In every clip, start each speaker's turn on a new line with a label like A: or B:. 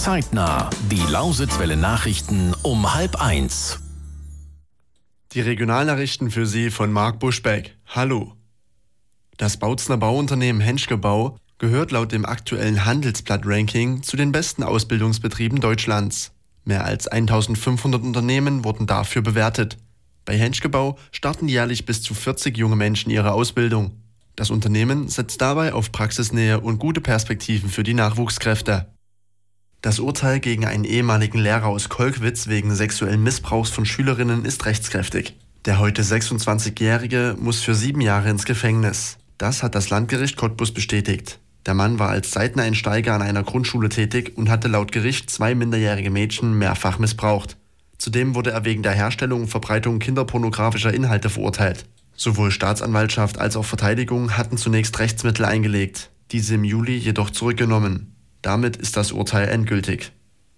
A: Zeitnah. Die Lausitzwelle Nachrichten um 12:30.
B: Die Regionalnachrichten für Sie von Marc Buschbeck. Hallo. Das Bautzner Bauunternehmen Henschke Bau gehört laut dem aktuellen Handelsblatt-Ranking zu den besten Ausbildungsbetrieben Deutschlands. Mehr als 1500 Unternehmen wurden dafür bewertet. Bei Henschke Bau starten jährlich bis zu 40 junge Menschen ihre Ausbildung. Das Unternehmen setzt dabei auf Praxisnähe und gute Perspektiven für die Nachwuchskräfte. Das Urteil gegen einen ehemaligen Lehrer aus Kolkwitz wegen sexuellen Missbrauchs von Schülerinnen ist rechtskräftig. Der heute 26-Jährige muss für 7 Jahre ins Gefängnis. Das hat das Landgericht Cottbus bestätigt. Der Mann war als Seiteneinsteiger an einer Grundschule tätig und hatte laut Gericht 2 minderjährige Mädchen mehrfach missbraucht. Zudem wurde er wegen der Herstellung und Verbreitung kinderpornografischer Inhalte verurteilt. Sowohl Staatsanwaltschaft als auch Verteidigung hatten zunächst Rechtsmittel eingelegt, diese im Juli jedoch zurückgenommen. Damit ist das Urteil endgültig.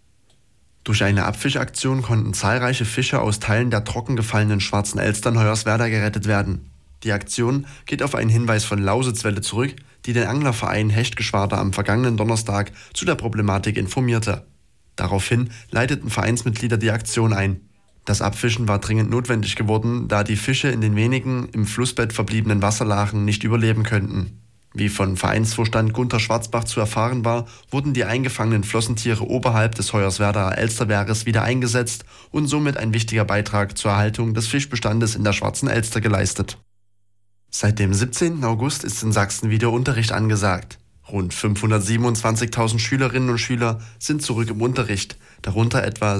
B: Durch eine Abfischaktion konnten zahlreiche Fische aus Teilen der trockengefallenen Schwarzen Elster in Hoyerswerda gerettet werden. Die Aktion geht auf einen Hinweis von Lausitzwelle zurück, die den Anglerverein Hechtgeschwader am vergangenen Donnerstag zu der Problematik informierte. Daraufhin leiteten Vereinsmitglieder die Aktion ein. Das Abfischen war dringend notwendig geworden, da die Fische in den wenigen im Flussbett verbliebenen Wasserlachen nicht überleben könnten. Wie von Vereinsvorstand Gunter Schwarzbach zu erfahren war, wurden die eingefangenen Flossentiere oberhalb des Hoyerswerdaer Elsterwehres wieder eingesetzt und somit ein wichtiger Beitrag zur Erhaltung des Fischbestandes in der Schwarzen Elster geleistet. Seit dem 17. August ist in Sachsen wieder Unterricht angesagt. Rund 527.000 Schülerinnen und Schüler sind zurück im Unterricht, darunter etwa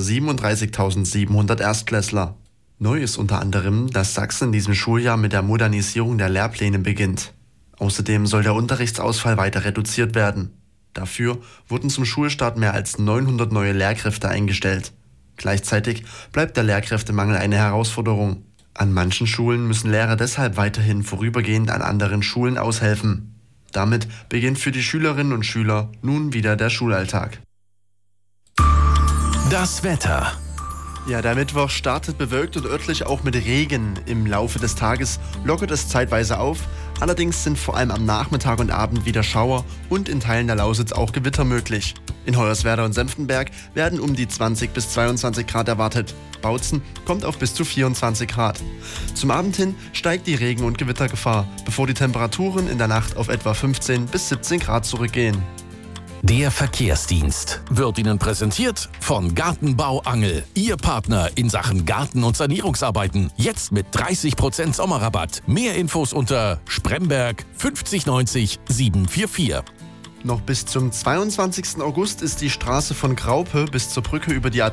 B: 37.700 Erstklässler. Neu ist unter anderem, dass Sachsen in diesem Schuljahr mit der Modernisierung der Lehrpläne beginnt. Außerdem soll der Unterrichtsausfall weiter reduziert werden. Dafür wurden zum Schulstart mehr als 900 neue Lehrkräfte eingestellt. Gleichzeitig bleibt der Lehrkräftemangel eine Herausforderung. An manchen Schulen müssen Lehrer deshalb weiterhin vorübergehend an anderen Schulen aushelfen. Damit beginnt für die Schülerinnen und Schüler nun wieder der Schulalltag.
A: Das Wetter.
B: Ja, der Mittwoch startet bewölkt und örtlich auch mit Regen. Im Laufe des Tages lockert es zeitweise auf. Allerdings sind vor allem am Nachmittag und Abend wieder Schauer und in Teilen der Lausitz auch Gewitter möglich. In Hoyerswerda und Senftenberg werden um die 20 bis 22 Grad erwartet. Bautzen kommt auf bis zu 24 Grad. Zum Abend hin steigt die Regen- und Gewittergefahr, bevor die Temperaturen in der Nacht auf etwa 15 bis 17 Grad zurückgehen.
A: Der Verkehrsdienst wird Ihnen präsentiert von Gartenbau Angel. Ihr Partner in Sachen Garten- und Sanierungsarbeiten. Jetzt mit 30% Sommerrabatt. Mehr Infos unter Spremberg 50 90 744.
B: Noch bis zum 22. August ist die Straße von Graupe bis zur Brücke über die